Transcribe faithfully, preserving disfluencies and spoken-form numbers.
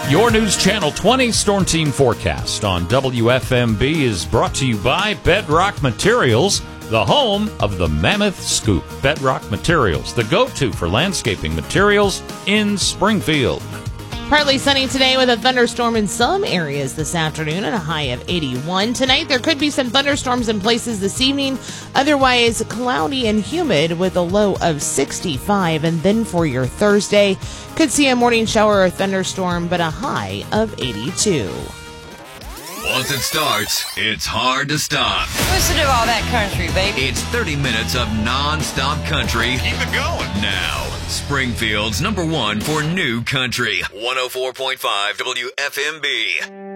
Your News Channel twenty Storm Team Forecast on W F M B is brought to you by Bedrock Materials, the home of the Mammoth Scoop. Bedrock Materials, the go-to for landscaping materials in Springfield. Partly sunny today with a thunderstorm in some areas this afternoon and a high of eighty-one. Tonight, there could be some thunderstorms in places this evening. Otherwise, cloudy and humid with a low of sixty-five. And then for your Thursday, could see a morning shower or thunderstorm, but a high of eighty-two. Once it starts, it's hard to stop. Listen to all that country, baby. It's thirty minutes of non-stop country. Keep it going. Now, Springfield's number one for new country. one oh four point five W F M B.